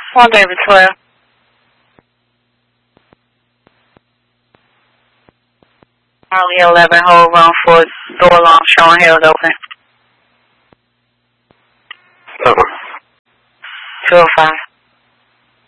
1 David 12. Charlie 11, hold on for door alarm showing held open. 205.